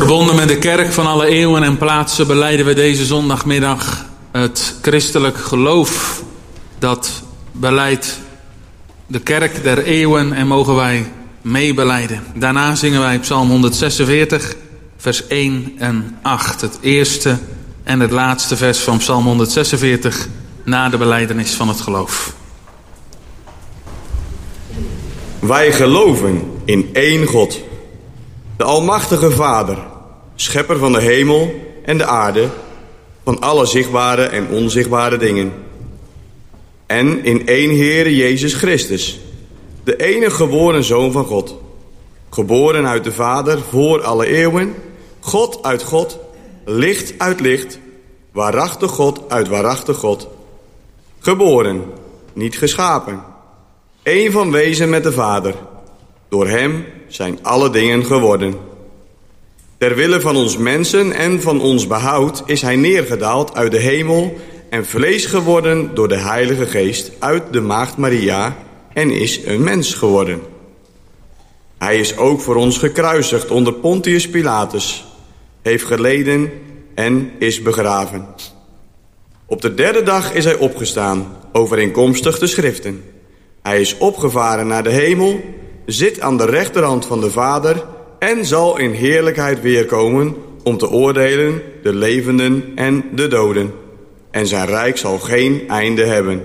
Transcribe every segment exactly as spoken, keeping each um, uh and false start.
Verbonden met de kerk van alle eeuwen en plaatsen belijden we deze zondagmiddag het christelijk geloof. Dat beleidt de kerk der eeuwen en mogen wij meebelijden. Daarna zingen wij Psalm honderdzesenveertig, vers één en acht. Het eerste en het laatste vers van Psalm honderdzesenveertig na de belijdenis van het geloof. Wij geloven in één God, de Almachtige Vader, schepper van de hemel en de aarde, van alle zichtbare en onzichtbare dingen. En in één Heere Jezus Christus, de enige geboren Zoon van God, geboren uit de Vader voor alle eeuwen, God uit God, licht uit licht, waarachtig God uit waarachtig God. Geboren, niet geschapen, één van wezen met de Vader. Door hem zijn alle dingen geworden. Ter wille van ons mensen en van ons behoud is hij neergedaald uit de hemel en vlees geworden door de Heilige Geest uit de Maagd Maria en is een mens geworden. Hij is ook voor ons gekruisigd onder Pontius Pilatus, heeft geleden en is begraven. Op de derde dag is hij opgestaan, overeenkomstig de schriften. Hij is opgevaren naar de hemel, zit aan de rechterhand van de Vader en zal in heerlijkheid weerkomen om te oordelen de levenden en de doden. En zijn rijk zal geen einde hebben.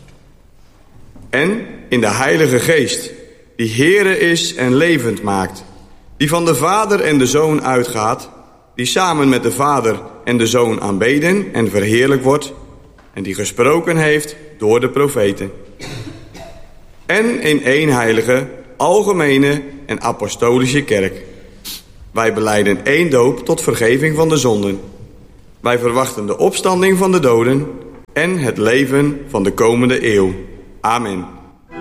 En in de Heilige Geest, die Heere is en levend maakt, die van de Vader en de Zoon uitgaat, die samen met de Vader en de Zoon aanbeden en verheerlijk wordt, en die gesproken heeft door de profeten. En in één heilige, algemene en apostolische kerk. Wij belijden één doop tot vergeving van de zonden. Wij verwachten de opstanding van de doden en het leven van de komende eeuw. Amen.